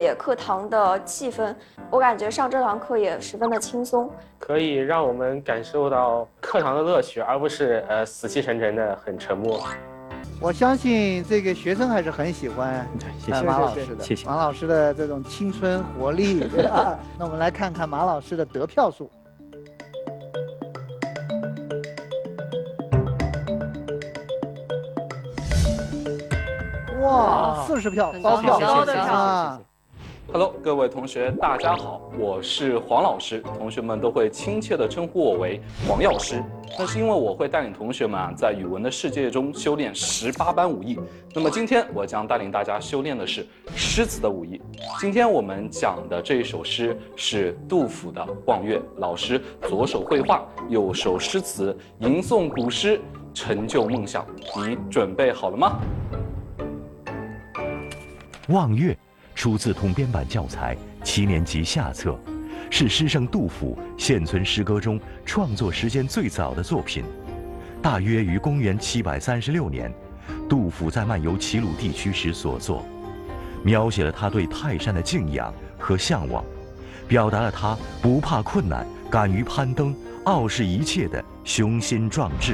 解课堂的气氛。我感觉上这堂课也十分的轻松， 可以让我们感受到课堂的乐趣，而不是死气沉沉的很沉默。 我相信这个学生还是很喜欢马老师的， 谢谢马老师的这种青春活力，对吧？那我们来看看马老师的得票数。哇，40票，高票， 高的票啊！ Hello， 各位同学，大家好，我是黄老师，同学们都会亲切地称呼我为黄药师。那是因为我会带领同学们在语文的世界中修炼18般武艺。那么今天我将带领大家修炼的是诗词的武艺。今天我们讲的这一首诗是杜甫的《望岳》，老师左手绘画，右手诗词，吟诵古诗，成就梦想。你准备好了吗？ 望岳出自统编版教材7年级下册，是诗圣杜甫现存诗歌中创作时间最早的作品，大约于公元736年，杜甫在漫游齐鲁地区时所作，描写了他对泰山的敬仰和向往，表达了他不怕困难、敢于攀登、傲视一切的雄心壮志。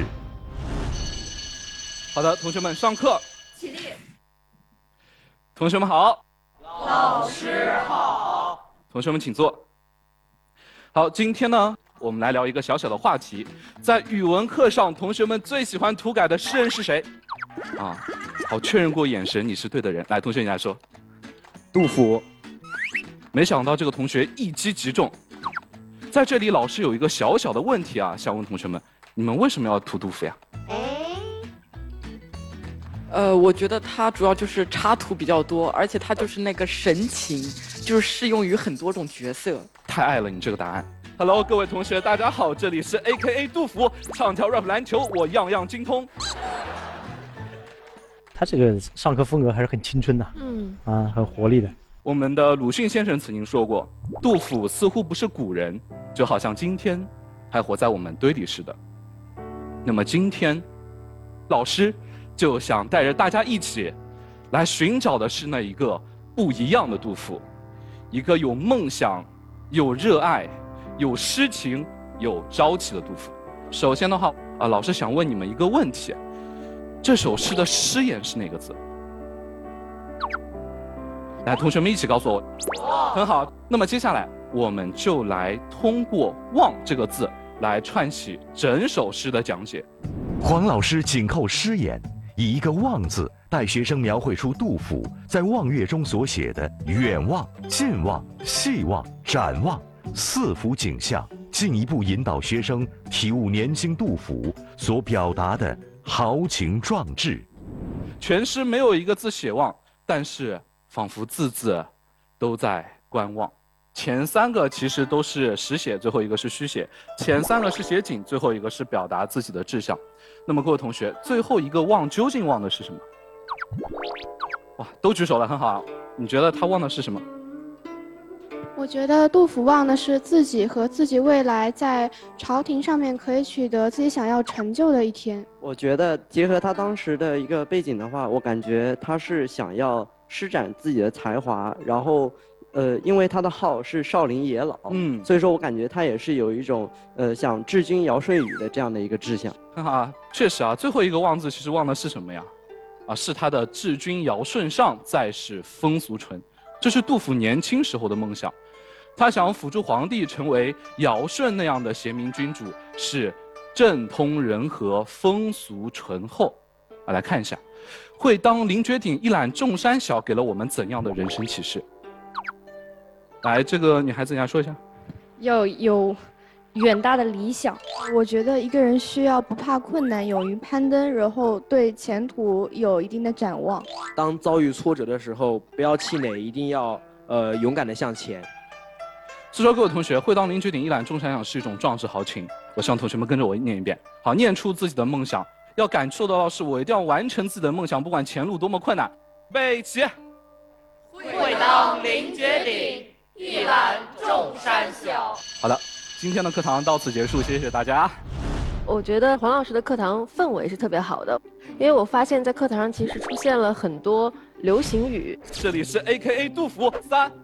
好的，同学们，上课。起立。 同学们好， 老师好。 同学们请坐。好，今天呢，我们来聊一个小小的话题，在语文课上，同学们最喜欢涂改的诗人是谁？啊，好，确认过眼神，你是对的人。来，同学你来说， 杜甫。 没想到这个同学一击即中。在这里，老师有一个小小的问题啊，想问同学们，你们为什么要涂杜甫呀？ 我觉得它主要就是插图比较多，而且它就是那个神情，就是适用于很多种角色。 太爱了你这个答案。Hello， 各位同学，大家好，这里是 AKA 杜甫，唱跳 rap 篮球我样样精通。 他这个上课风格还是很青春的，很活力的。 我们的鲁迅先生曾经说过，杜甫似乎不是古人，就好像今天还活在我们堆里似的。那么今天，老师 就想带着大家一起来寻找的是那一个不一样的杜甫，一个有梦想、有热爱、有诗情、有朝气的杜甫。首先的话，老师想问你们一个问题：这首诗的诗眼是哪个字？来，同学们一起告诉我。很好。那么接下来我们就来通过“望”这个字来串起整首诗的讲解。 黄老师紧扣诗眼， 以一个“望”字带学生描绘出杜甫在望岳中所写的远望、近望、细望、展望4幅景象，进一步引导学生体悟年轻杜甫所表达的豪情壮志。 全诗没有一个字写望，但是仿佛字字都在观望。前3个其实都是实写，最后一个是虚写。前3个是写景，最后一个是表达自己的志向。 那么各位同学，最后一个望究竟望的是什么？哇，都举手了，很好。你觉得他望的是什么？ 我觉得杜甫望的是自己和自己未来在朝廷上面可以取得自己想要成就的一天。 我觉得结合他当时的一个背景的话，我感觉他是想要施展自己的才华，然后，因为他的号是少陵野老，所以说我感觉他也是有一种想治君尧舜禹的这样的一个志向。 很好啊，确实啊，最后一个望字其实望的是什么呀？啊，是他的治君尧舜上，再是风俗淳，这是杜甫年轻时候的梦想。他想辅助皇帝成为尧舜那样的贤明君主，是政通人和、风俗淳厚。来看一下，会当凌绝顶，一览众山小，给了我们怎样的人生启示？来，这个女孩子你来说一下。 要有远大的理想。我觉得一个人需要不怕困难，勇于攀登，然后对前途有一定的展望。 当遭遇挫折的时候，不要气馁，一定要勇敢地向前。 所以说，各位同学，会当凌绝顶，一览众山小是一种壮志豪情。我希望同学们跟着我念一遍，好，念出自己的梦想。要感受到的是，我一定要完成自己的梦想，不管前路多么困难。预备起！ 会当凌绝顶，一览众山小。 好的，今天的课堂到此结束，谢谢大家。 我觉得黄老师的课堂氛围是特别好的，因为我发现在课堂上其实出现了很多流行语。 这里是 AKA 杜甫3。